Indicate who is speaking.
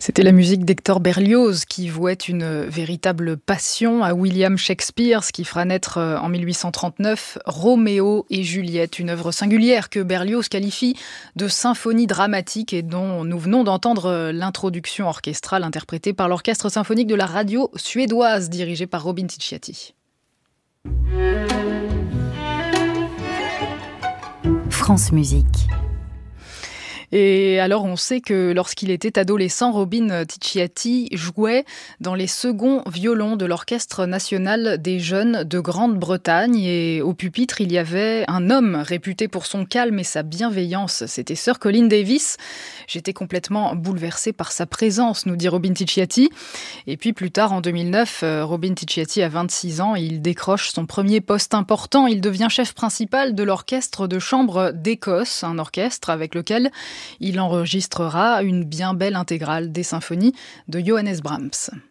Speaker 1: C'était la musique d'Hector Berlioz qui vouait une véritable passion à William Shakespeare, ce qui fera naître en 1839 Roméo et Juliette, une œuvre singulière que Berlioz qualifie de symphonie dramatique et dont nous venons d'entendre l'introduction orchestrale interprétée par l'orchestre symphonique de la radio suédoise dirigé par Robin Ticciati.
Speaker 2: France Musique.
Speaker 1: Et alors on sait que lorsqu'il était adolescent, Robin Ticciati jouait dans les seconds violons de l'Orchestre national des jeunes de Grande-Bretagne. Et au pupitre, il y avait un homme réputé pour son calme et sa bienveillance. C'était Sir Colin Davis. J'étais complètement bouleversée par sa présence, nous dit Robin Ticciati. Et puis plus tard, en 2009, Robin Ticciati a 26 ans et il décroche son premier poste important. Il devient chef principal de l'Orchestre de chambre d'Écosse, un orchestre avec lequel il enregistrera une bien belle intégrale des symphonies de Johannes Brahms.